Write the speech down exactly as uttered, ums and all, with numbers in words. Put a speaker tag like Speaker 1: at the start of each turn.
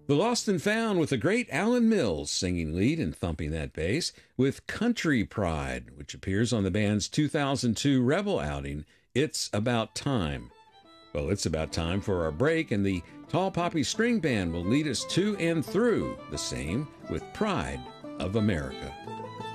Speaker 1: The Lost and Found with the great Alan Mills singing lead and thumping that bass with Country Pride, which appears on the band's two thousand two Rebel outing, It's About Time. Well, it's about time for our break, and the Tall Poppy String Band will lead us to and through the same with Pride of America.